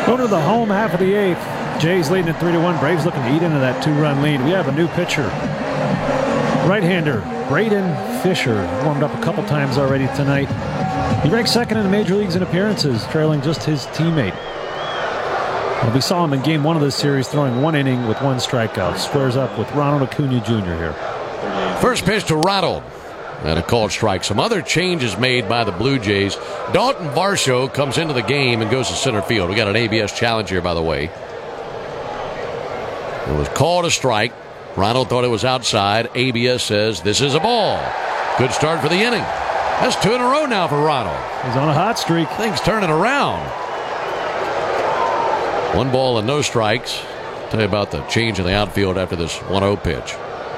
Going to the home half of the eighth. Jays leading at 3-1. Braves looking to eat into that 2-run lead. We have a new pitcher. Right-hander Braden Fisher. Warmed up a couple times already tonight. He ranks second in the major leagues in appearances, trailing just his teammate. Well, we saw him in game one of this series throwing 1 inning with 1 strikeout. Squares up with Ronald Acuna Jr. here. First pitch to Ronald. And a called strike. Some other changes made by the Blue Jays. Dalton Varsho comes into the game and goes to center field. We got an ABS challenge here, by the way. It was called a strike. Ronald thought it was outside. ABS says this is a ball. Good start for the inning. That's 2 in a row now for Ronald. He's on a hot streak. Things turning around. 1 ball and no strikes. Tell you about the change in the outfield after this 1-0 pitch.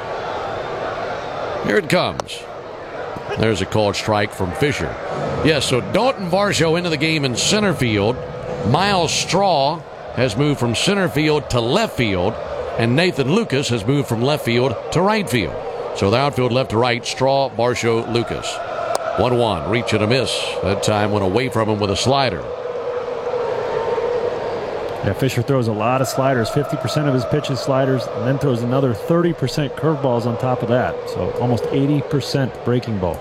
Here it comes. There's a called strike from Fisher. Yes, so Dalton Varsho into the game in center field. Miles Straw has moved from center field to left field. And Nathan Lucas has moved from left field to right field. So the outfield left to right, Straw, Varsho, Lucas. 1-1, reach and a miss. That time went away from him with a slider. Yeah, Fisher throws a lot of sliders. 50% of his pitches sliders, and then throws another 30% curveballs on top of that. So almost 80% breaking ball.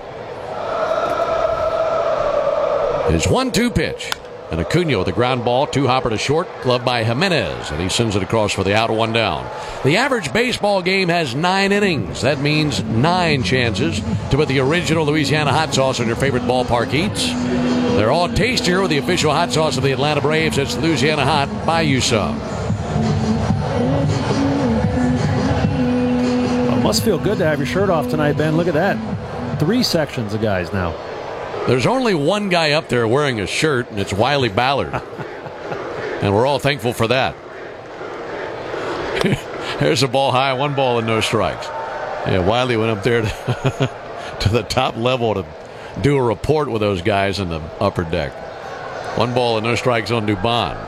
His 1-2 pitch. And Acuna with a ground ball, 2-hopper to short, gloved by Jimenez, and he sends it across for the out, 1 down. The average baseball game has 9 innings. That means 9 chances to put the original Louisiana hot sauce on your favorite ballpark eats. They're all tastier with the official hot sauce of the Atlanta Braves. It's Louisiana Hot. Buy you some. Well, it must feel good to have your shirt off tonight, Ben. Look at that. 3 sections of guys now. There's only one guy up there wearing a shirt, and it's Wiley Ballard. And we're all thankful for that. There's a ball high, 1 ball and no strikes. Yeah, Wiley went up there to the top level to do a report with those guys in the upper deck. 1 ball and no strikes on Dubon.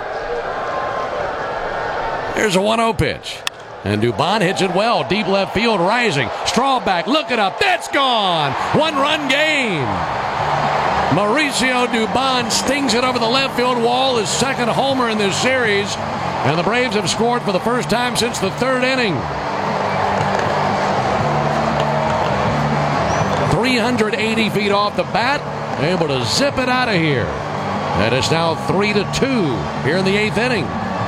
There's a 1-0 pitch. And Dubon hits it well. Deep left field, rising. Straw back, look it up. That's gone. 1-run game. Mauricio Dubon stings it over the left field wall. His 2nd homer in this series. And the Braves have scored for the first time since the 3rd inning. 380 feet off the bat. Able to zip it out of here. And it's now 3-2 here in the 8th inning.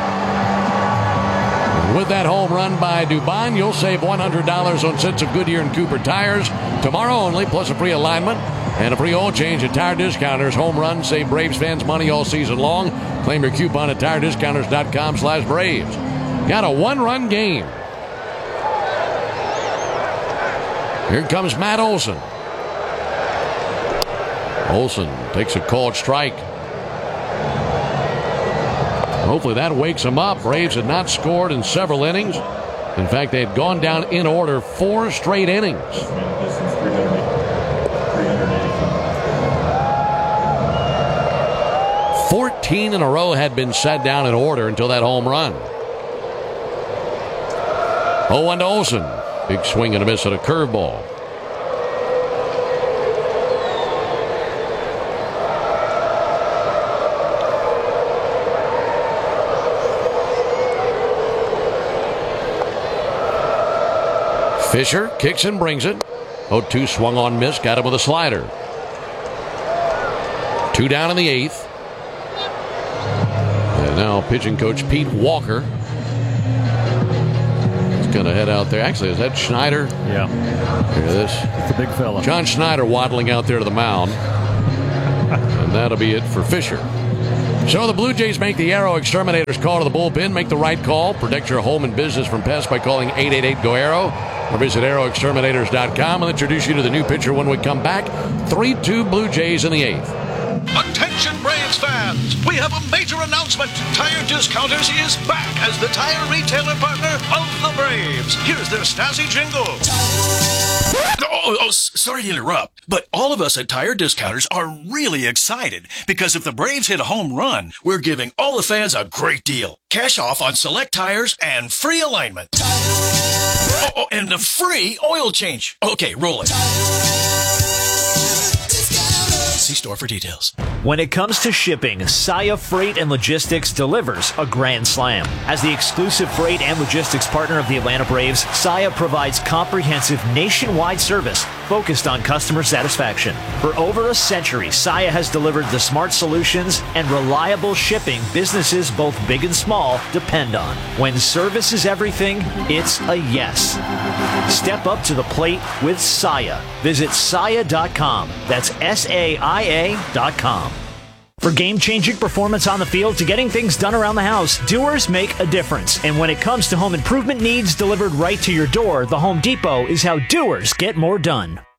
With that home run by Dubon, you'll save $100 on sets of Goodyear and Cooper tires. Tomorrow only, plus a free alignment and a free oil change at Tire Discounters. Home run, save Braves fans money all season long. Claim your coupon at TireDiscounters.com/Braves. Got a 1-run game. Here comes Matt Olson. Olson takes a called strike. Hopefully that wakes them up. Braves had not scored in several innings. In fact, they had gone down in order 4 straight innings. $14 in a row had been set down in order until that home run. 0-1 to Olson. Big swing and a miss at a curveball. Fisher kicks and brings it. 0-2 swung on, miss, got him with a slider. 2 down in the 8th. And now pitching coach Pete Walker is going to head out there. Actually, is that Schneider? Yeah. Hear this. It's a big fella. John Schneider waddling out there to the mound. And that'll be it for Fisher. So the Blue Jays make the Aero Exterminators call to the bullpen. Make the right call. Protect your home and business from pests by calling 888-GO-AERO. Or visit AeroExterminators.com and introduce you to the new pitcher when we come back. 3-2 Blue Jays in the 8th. Attention Braves fans, we have a major announcement. Tire Discounters is back as the tire retailer partner of the Braves. Here's their snazzy jingle. Sorry to interrupt, but all of us at Tire Discounters are really excited because if the Braves hit a home run, we're giving all the fans a great deal. Cash off on select tires and free alignment. And a free oil change. Okay, roll it. See store for details. When it comes to shipping, Saia Freight and Logistics delivers a grand slam. As the exclusive freight and logistics partner of the Atlanta Braves, Saia provides comprehensive nationwide service focused on customer satisfaction. For over a century, Saia has delivered the smart solutions and reliable shipping businesses both big and small depend on. When service is everything, it's a yes. Step up to the plate with Saia. Visit Saia.com. That's SAIA.com. For game-changing performance on the field to getting things done around the house, doers make a difference. And when it comes to home improvement needs delivered right to your door, the Home Depot is how doers get more done.